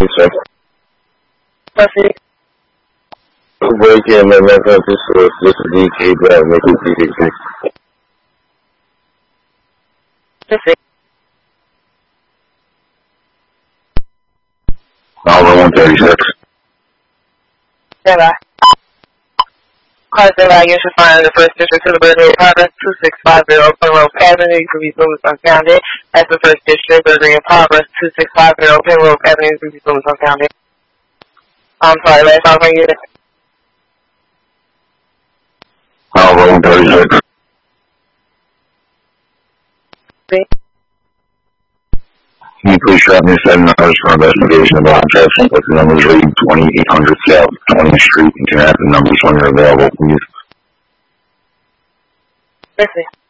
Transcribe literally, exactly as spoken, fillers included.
Yes, sir. Proceed. Break in, my reference is this is D K Drive, make it D K. Proceed. Oliver one thirty-six. Stand by. Cars that I you should find in the first district of the Burglary Progress two six five zero Penrose Avenue. You can be moved unfounded. That's the first district, Burglary in Progress two six five zero Penrose Avenue. You can be moved unfounded. I'm sorry, last time I hear that. Oliver one thirty-six. See? Can you please drop me seven hours for investigation of objects with the numbers reading twenty-eight hundred South twentieth Street and can have the numbers when you're available, please? Let's see.